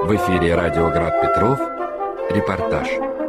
В эфире радио «Град Петров». Репортаж.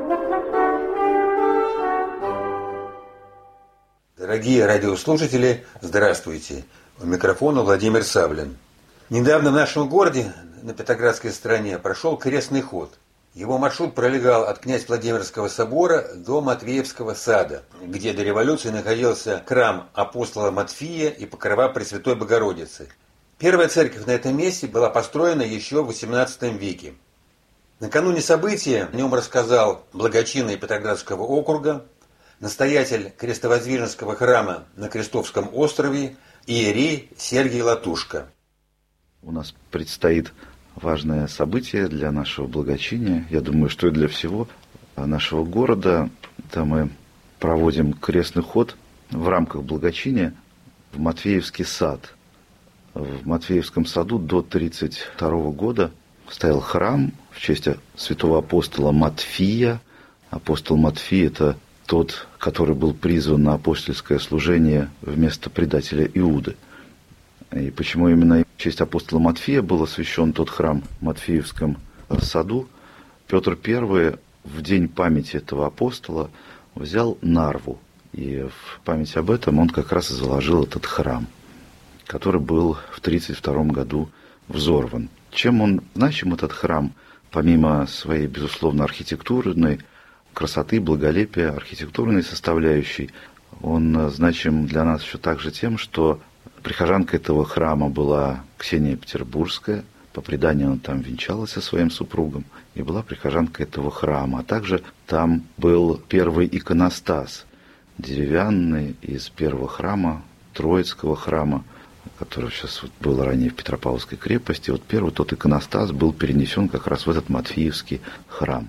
Дорогие радиослушатели, здравствуйте. У микрофона Владимир Савлин. Недавно в нашем городе, на Петроградской стороне, прошел крестный ход. Его маршрут пролегал от князь Владимирского собора до Матвеевского сада, где до революции находился храм апостола Матфия и покрова Пресвятой Богородицы. Первая церковь на этом месте была построена еще в XVIII веке. Накануне события о нем рассказал благочинный Петроградского округа, настоятель крестовоздвиженского храма на Крестовском острове иерей Сергий Латушко. У нас предстоит важное событие для нашего благочиния, я думаю, что и для всего нашего города. Это мы проводим крестный ход в рамках благочиния в Матвеевский сад. В Матвеевском саду до 1932 года стоял храм в честь святого апостола Матфия. Апостол Матфий – это тот, который был призван на апостольское служение вместо предателя Иуды. И почему именно в честь апостола Матфия был освящен тот храм в Матфеевском саду? Петр I в день памяти этого апостола взял Нарву. И в память об этом он как раз и заложил этот храм, который был в 1932 году взорван. Чем он значим, этот храм, помимо своей, безусловно, архитектурной красоты, благолепия, архитектурной составляющей, он значим для нас еще также тем, что прихожанкой этого храма была Ксения Петербургская, по преданию она там венчалась со своим супругом, и была прихожанкой этого храма. А также там был первый иконостас, деревянный из первого храма, Троицкого храма, который сейчас был ранее в Петропавловской крепости. Вот первый тот иконостас был перенесен как раз в этот Матфеевский храм.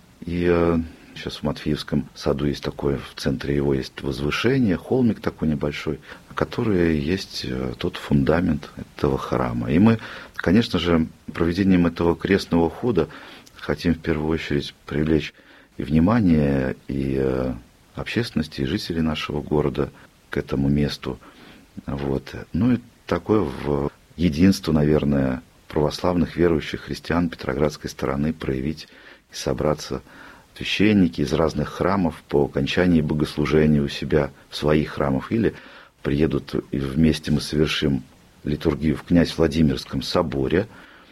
И сейчас в Матфеевском саду есть такое, в центре его есть возвышение, холмик такой небольшой, который есть тот фундамент этого храма. И мы, конечно же, проведением этого крестного хода хотим в первую очередь привлечь и внимание, и общественности, и жителей нашего города к этому месту. Вот. Ну и такое в единство, наверное, православных верующих христиан Петроградской стороны проявить и собраться священники из разных храмов по окончании богослужения у себя в своих храмах, или приедут и вместе мы совершим литургию в князь Владимирском соборе.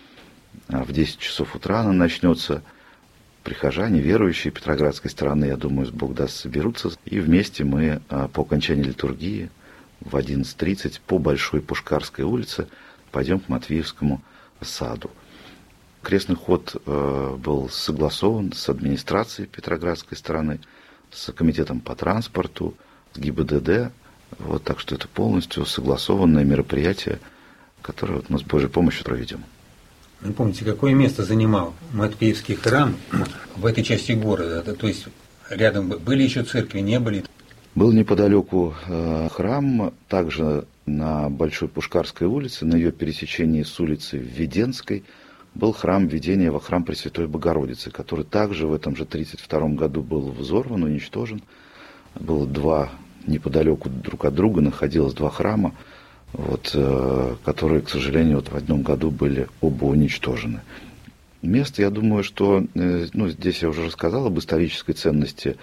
В 10 часов утра она начнется. Прихожане, верующие Петроградской стороны, я думаю, Бог даст, соберутся. И вместе мы по окончании литургии в 11:30 по Большой Пушкарской улице пойдем к Матвеевскому саду. Крестный ход был согласован с администрацией Петроградской стороны, с комитетом по транспорту, с ГИБДД. Вот, так что это полностью согласованное мероприятие, которое вот мы с Божьей помощью проведем. Вы помните, какое место занимал Матфеевский храм в этой части города? То есть рядом были еще церкви, не были? Был неподалеку храм, также на Большой Пушкарской улице, на ее пересечении с улицей Введенской, был храм введения во храм Пресвятой Богородицы, который также в этом же 1932 году был взорван, уничтожен. Было два, неподалеку друг от друга находилось два храма, вот, которые, к сожалению, вот в одном году были оба уничтожены. Место, я думаю, что, здесь я уже рассказал об исторической ценности,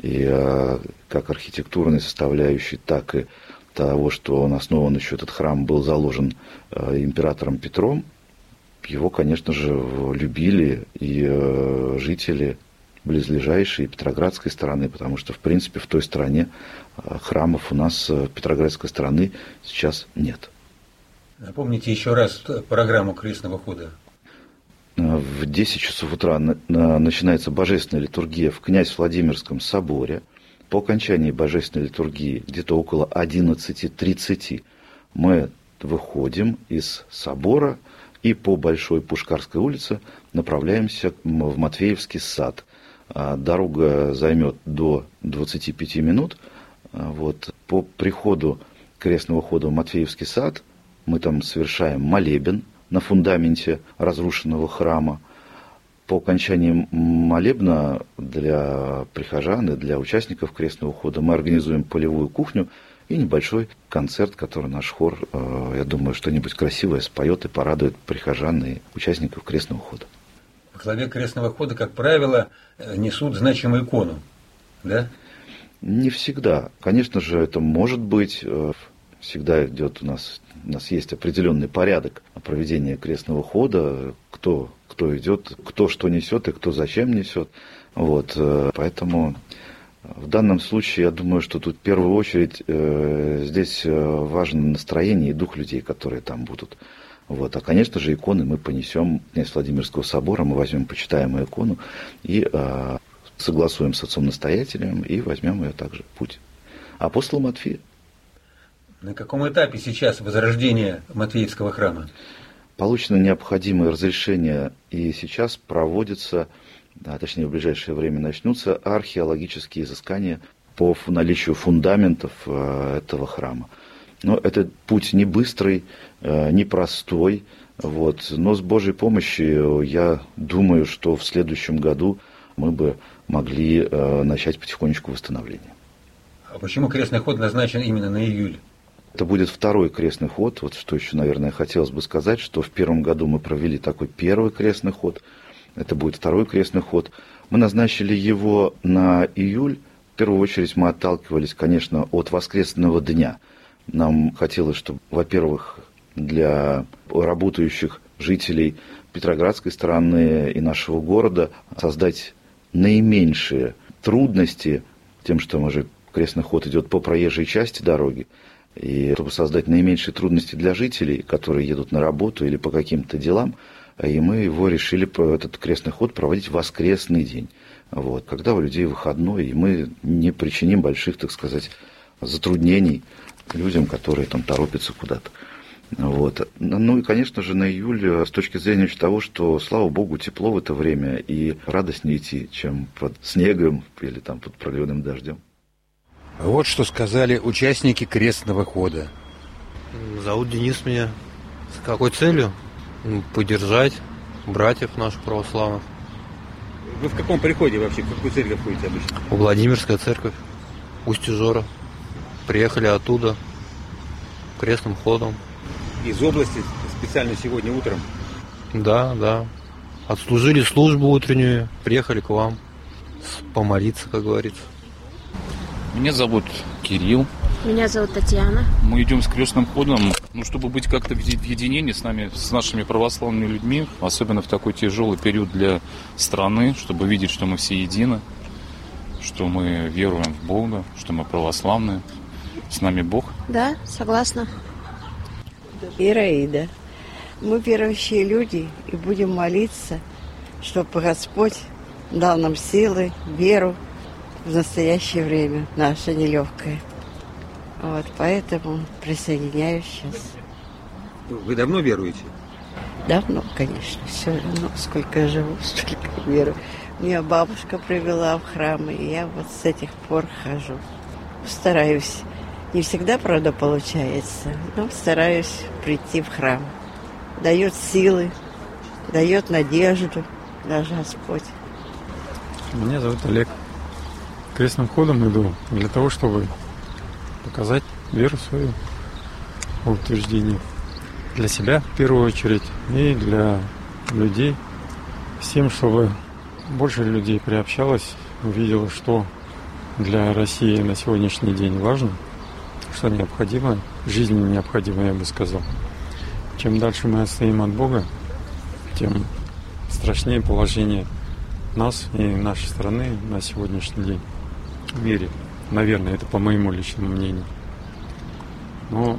и как архитектурной составляющей, так и того, что он основан еще, этот храм был заложен императором Петром. Его, конечно же, любили и жители близлежащей Петроградской стороны, потому что, в принципе, в той стороне храмов у нас Петроградской стороны сейчас нет. Напомните еще раз программу крестного хода. В 10 часов утра начинается божественная литургия в князь Владимирском соборе. По окончании божественной литургии, где-то около 11:30, мы выходим из собора и по Большой Пушкарской улице направляемся в Матвеевский сад. Дорога займет до 25 минут. Вот. По приходу крестного хода в Матвеевский сад мы там совершаем молебен на фундаменте разрушенного храма. По окончании молебна для прихожан и для участников крестного хода мы организуем полевую кухню и небольшой концерт, который наш хор, я думаю, что-нибудь красивое споет и порадует прихожан и участников крестного хода. Во главе крестного хода, как правило, несут значимую икону, да? Не всегда. Конечно же, это может быть. Всегда идет у нас есть определенный порядок проведения крестного хода, кто идет, кто что несет и кто зачем несет. Вот, поэтому в данном случае, я думаю, что тут в первую очередь здесь важно настроение и дух людей, которые там будут. Вот. А, конечно же, иконы мы понесем князь Владимирского собора, мы возьмем почитаемую икону и согласуем с отцом-настоятелем и возьмем ее также в путь. Апостола Матфея. На каком этапе сейчас возрождение Матвеевского храма? Получено необходимое разрешение, и сейчас проводятся, точнее в ближайшее время начнутся археологические изыскания по наличию фундаментов этого храма. Но этот путь не быстрый, не простой, вот, но с Божьей помощью я думаю, что в следующем году мы бы могли начать потихонечку восстановление. А почему крестный ход назначен именно на июль? Это будет второй крестный ход. Вот что еще, наверное, хотелось бы сказать, что в первом году мы провели такой первый крестный ход. Это будет второй крестный ход. Мы назначили его на июль. В первую очередь мы отталкивались, конечно, от воскресного дня. Нам хотелось, чтобы, во-первых, для работающих жителей Петроградской стороны и нашего города создать наименьшие трудности тем, что крестный ход идет по проезжей части дороги, и чтобы создать наименьшие трудности для жителей, которые едут на работу или по каким-то делам, и мы его решили, этот крестный ход, проводить в воскресный день, вот, когда у людей выходной, и мы не причиним больших, так сказать, затруднений людям, которые там торопятся куда-то. Вот. Ну и, конечно же, на июль, с точки зрения того, что, слава Богу, тепло в это время, и радостнее идти, чем под снегом или там под проливным дождем. Вот что сказали участники крестного хода. Зовут Денис меня. С какой целью? Поддержать братьев наших православных. Вы в каком приходе вообще? В какую церковь ходите обычно? Владимирская церковь, Усть-Ижора. Приехали оттуда крестным ходом. Из области специально сегодня утром? Да. Отслужили службу утреннюю, приехали к вам помолиться, как говорится. Меня зовут Кирилл. Меня зовут Татьяна. Мы идем с крестным ходом, чтобы быть как-то в единении с нашими православными людьми, особенно в такой тяжелый период для страны, чтобы видеть, что мы все едины, что мы веруем в Бога, что мы православные, с нами Бог. Да, согласна. Ираида. Мы верующие люди и будем молиться, чтобы Господь дал нам силы, веру в настоящее время, наше нелегкое. Вот, поэтому присоединяюсь сейчас. Вы давно веруете? Давно, конечно, все равно, сколько я живу, столько веру. Меня бабушка привела в храм, и я вот с этих пор хожу. Стараюсь. Не всегда, правда, получается, но стараюсь прийти в храм. Дает силы, дает надежду наш Господь. Меня зовут Олег. Крестным ходом иду для того, чтобы показать веру свою в утверждении. Для себя, в первую очередь, и для людей. Всем, чтобы больше людей приобщалось, увидело, что для России на сегодняшний день важно, что необходимо, жизни необходимо, я бы сказал. Чем дальше мы отстоим от Бога, тем страшнее положение нас и нашей страны на сегодняшний день в мире. Наверное, это по моему личному мнению. Но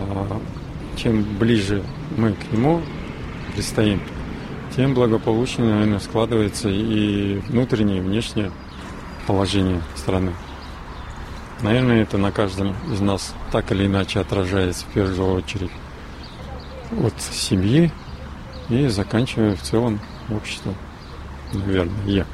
чем ближе мы к нему предстоим, тем благополучнее, наверное, складывается и внутреннее, и внешнее положение страны. Наверное, это на каждом из нас так или иначе отражается в первую очередь от семьи и заканчивая в целом обществом, наверное,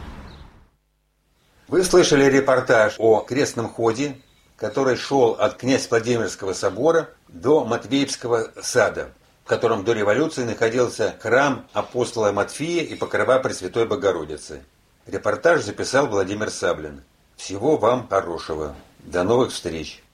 Вы слышали репортаж о крестном ходе, который шел от князь Владимирского собора до Матвеевского сада, в котором до революции находился храм апостола Матфея и покрова Пресвятой Богородицы. Репортаж записал Владимир Саблин. Всего вам хорошего. До новых встреч!